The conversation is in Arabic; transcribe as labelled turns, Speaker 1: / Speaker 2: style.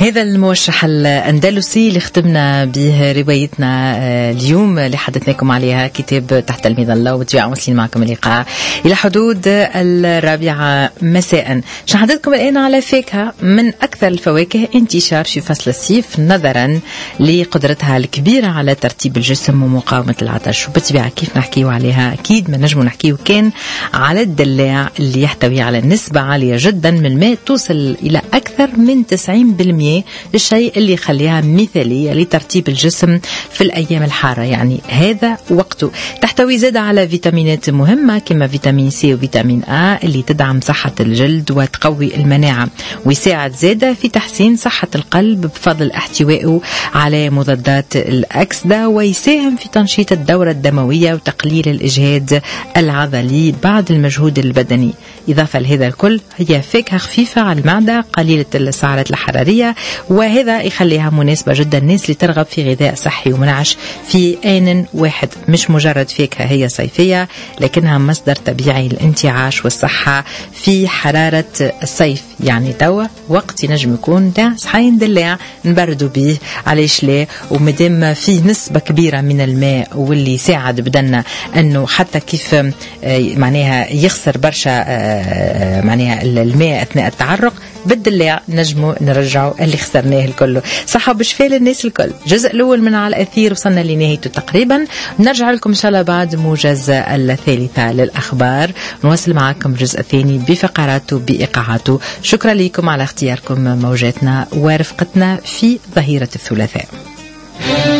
Speaker 1: هذا الموشح الأندلسي اللي ختمنا به روايتنا اليوم اللي حدثناكم عليها كتاب تحت المظلة، وتبيع مسلين معكم اللقاء إلى حدود 4 مساء. شنحدثكم الآن على فاكهة من أكثر الفواكه انتشار في فصل الصيف نظرا لقدرتها الكبيرة على ترتيب الجسم ومقاومة العطش، وبالطبيعة كيف نحكيو عليها أكيد ما نجمو نحكيو كان على الدلاع اللي يحتوي على نسبة عالية جدا من الماء توصل إلى أكثر من 90%، الشيء اللي يخليها مثالية لترتيب الجسم في الأيام الحارة. يعني هذا وقته. تحتوي زادة على فيتامينات مهمة كما فيتامين سي وفيتامين آ اللي تدعم صحة الجلد وتقوي المناعة، ويساعد زادة في تحسين صحة القلب بفضل احتوائه على مضادات الأكسدة، ويساهم في تنشيط الدورة الدموية وتقليل الإجهاد العضلي بعد المجهود البدني. إضافة لهذا الكل هي فاكهة خفيفة على المعدة قليلة السعرات الحرارية، وهذا يخليها مناسبة جدا الناس اللي ترغب في غذاء صحي ومنعش في آن واحد. مش مجرد فاكهة هي صيفية، لكنها مصدر طبيعي للانتعاش والصحة في حرارة الصيف. يعني توا وقت ينجم يكون صحين دلاع نبردوا به، علاش لا؟ ومدام فيه نسبة كبيرة من الماء واللي يساعد بدنا أنه حتى كيف معناها يخسر برشا معناها الماء أثناء التعرق، بالدلاع نجمو نرجعوا اللي خسرناه الكل. صحة وبشفاء للناس الكل. الجزء الأول من على الأثير وصلنا لنهايته تقريبا، نرجع لكم إن شاء الله بعد موجز الثالثة للأخبار، نواصل معكم الجزء الثاني بفقراته بإيقاعاته. شكرا لكم على اختياركم موجاتنا ورفقتنا في ظهيرة الثلاثاء.